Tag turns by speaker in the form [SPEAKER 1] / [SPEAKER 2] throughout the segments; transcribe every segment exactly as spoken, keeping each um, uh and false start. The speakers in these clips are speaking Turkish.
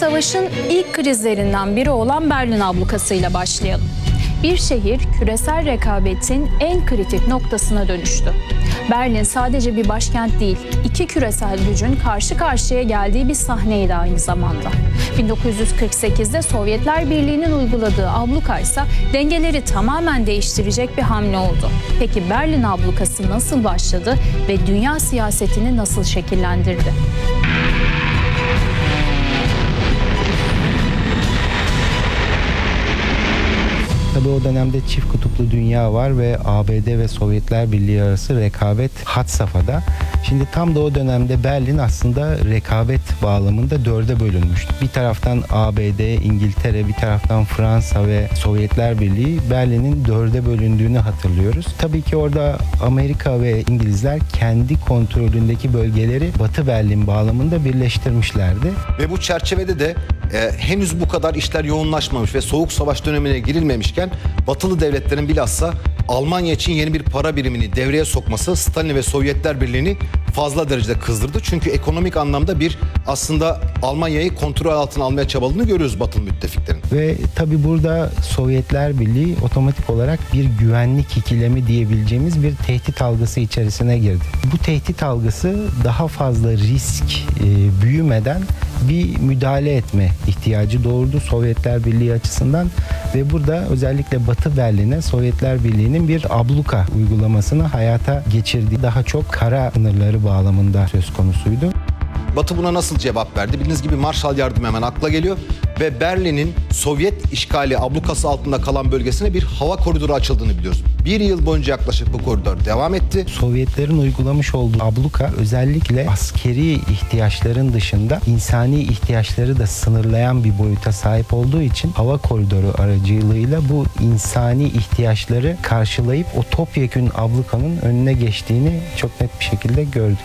[SPEAKER 1] savaşın ilk krizlerinden biri olan Berlin ablukasıyla başlayalım. Bir şehir küresel rekabetin en kritik noktasına dönüştü. Berlin sadece bir başkent değil, iki küresel gücün karşı karşıya geldiği bir sahneydi aynı zamanda. bin dokuz yüz kırk sekizde Sovyetler Birliği'nin uyguladığı abluka ise dengeleri tamamen değiştirecek bir hamle oldu. Peki Berlin ablukası nasıl başladı ve dünya siyasetini nasıl şekillendirdi?
[SPEAKER 2] Tabii o dönemde çift kutuplu dünya var ve A B D ve Sovyetler Birliği arası rekabet had safhada. Şimdi tam da o dönemde Berlin aslında rekabet bağlamında dörde bölünmüştü. Bir taraftan A B D, İngiltere, bir taraftan Fransa ve Sovyetler Birliği Berlin'in dörde bölündüğünü hatırlıyoruz. Tabii ki orada Amerika ve İngilizler kendi kontrolündeki bölgeleri Batı Berlin bağlamında birleştirmişlerdi.
[SPEAKER 3] Ve bu çerçevede de e, henüz bu kadar işler yoğunlaşmamış ve Soğuk Savaş dönemine girilmemişken Batılı devletlerin bilhassa Almanya için yeni bir para birimini devreye sokması Stalin ve Sovyetler Birliği'ni fazla derecede kızdırdı. Çünkü ekonomik anlamda bir aslında Almanya'yı kontrol altına almaya çabaladığını görüyoruz Batılı müttefiklerin.
[SPEAKER 2] Ve tabii burada Sovyetler Birliği otomatik olarak bir güvenlik ikilemi diyebileceğimiz bir tehdit algısı içerisine girdi. Bu tehdit algısı daha fazla risk e, büyümeden bir müdahale etme ihtiyacı doğurdu Sovyetler Birliği açısından ve burada özellikle Batı Berlin'e Sovyetler Birliği'nin bir abluka uygulamasını hayata geçirdiği daha çok kara sınırları bağlamında söz konusuydu.
[SPEAKER 3] Batı buna nasıl cevap verdi? Bildiğiniz gibi Marshall Yardımı hemen akla geliyor ve Berlin'in Sovyet işgali ablukası altında kalan bölgesine bir hava koridoru açıldığını biliyoruz. Bir yıl boyunca yaklaşık bu koridor devam etti.
[SPEAKER 2] Sovyetlerin uygulamış olduğu abluka özellikle askeri ihtiyaçların dışında insani ihtiyaçları da sınırlayan bir boyuta sahip olduğu için hava koridoru aracılığıyla bu insani ihtiyaçları karşılayıp o topyekün ablukanın önüne geçtiğini çok net bir şekilde gördük.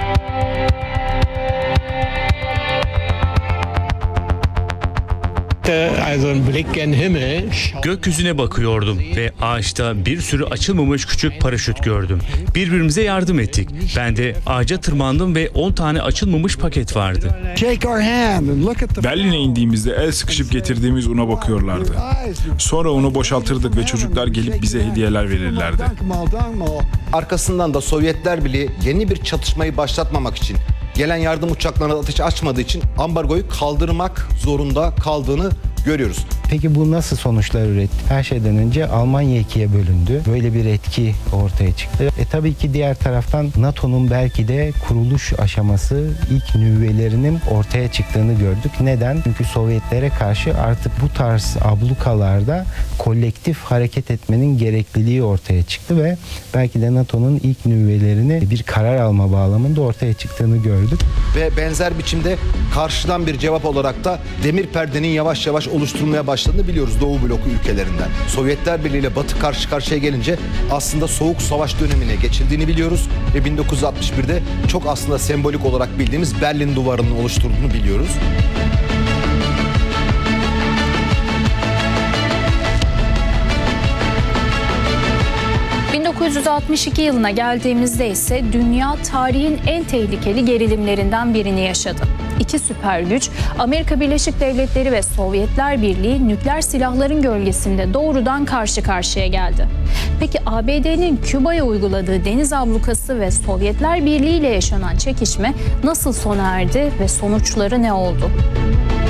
[SPEAKER 4] Gökyüzüne bakıyordum ve ağaçta bir sürü açılmamış küçük paraşüt gördüm. Birbirimize yardım ettik. Ben de ağaca tırmandım ve on tane açılmamış paket vardı.
[SPEAKER 5] Berlin'e indiğimizde el sıkışıp getirdiğimiz una bakıyorlardı. Sonra unu boşaltırdık ve çocuklar gelip bize hediyeler verirlerdi.
[SPEAKER 3] Arkasından da Sovyetler Birliği yeni bir çatışmayı başlatmamak için gelen yardım uçaklarına ateş açmadığı için ambargoyu kaldırmak zorunda kaldığını görüyoruz.
[SPEAKER 2] Peki bu nasıl sonuçlar üretti? Her şeyden önce Almanya ikiye bölündü. Böyle bir etki ortaya çıktı. E tabii ki diğer taraftan NATO'nun belki de kuruluş aşaması ilk nüvelerinin ortaya çıktığını gördük. Neden? Çünkü Sovyetlere karşı artık bu tarz ablukalarda kolektif hareket etmenin gerekliliği ortaya çıktı ve belki de NATO'nun ilk nüvelerini bir karar alma bağlamında ortaya çıktığını gördük.
[SPEAKER 3] Ve benzer biçimde karşıdan bir cevap olarak da demir perdenin yavaş yavaş oluşturulmaya başladığını biliyoruz Doğu bloku ülkelerinden. Sovyetler Birliği ile Batı karşı karşıya gelince aslında Soğuk Savaş dönemine geçildiğini biliyoruz ve bin dokuz yüz altmış birde çok aslında sembolik olarak bildiğimiz Berlin Duvarı'nın oluşturduğunu biliyoruz.
[SPEAKER 1] bin dokuz yüz altmış iki yılına geldiğimizde ise dünya tarihin en tehlikeli gerilimlerinden birini yaşadı. İki süper güç, Amerika Birleşik Devletleri ve Sovyetler Birliği nükleer silahların gölgesinde doğrudan karşı karşıya geldi. Peki A B D'nin Küba'ya uyguladığı deniz ablukası ve Sovyetler Birliği ile yaşanan çekişme nasıl sona erdi ve sonuçları ne oldu?